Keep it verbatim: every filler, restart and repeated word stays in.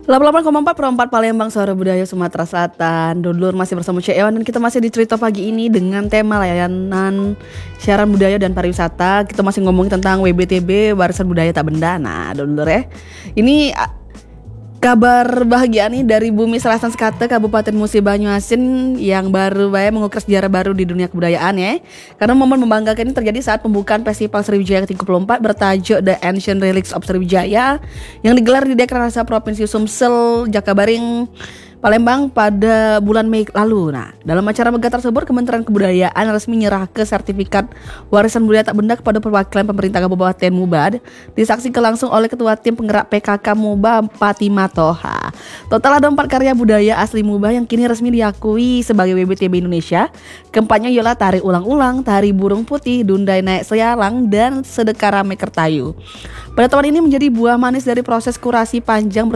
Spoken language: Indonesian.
delapan puluh delapan koma empat per empat Palembang, Suara Budaya Sumatera Selatan. Dulur masih bersama Cek Ewan dan kita masih di cerita pagi ini dengan tema layanan siaran budaya dan pariwisata. Kita masih ngomongin tentang W B T B, Warisan Budaya Tak Benda. Nah, dulur ya. Ini a, kabar bahagia nih dari Bumi Selatan Sekate, Kabupaten Musi Banyuasin yang baru bae mengukir sejarah baru di dunia kebudayaan ya. Karena momen membanggakan ini terjadi saat pembukaan Festival Sriwijaya ke tiga puluh empat bertajuk The Ancient Relics of Sriwijaya yang digelar di Dekranasa Provinsi Sumsel, Jakabaring, Palembang pada bulan Mei lalu. Nah, dalam acara megah tersebut, Kementerian Kebudayaan resmi menyerah ke sertifikat warisan budaya tak benda kepada perwakilan pemerintah Kabupaten Muba, disaksikan langsung oleh Ketua Tim Penggerak P K K Muba, Fatima Toha. Total ada empat karya budaya asli Muba yang kini resmi diakui sebagai W B T B Indonesia. Keempatnya ialah Tari Ulang-Ulang, Tari Burung Putih, Dundai Naik Seyalang, dan Sedekah Rame Kertayu. Pada tahun ini menjadi buah manis dari proses kurasi panjang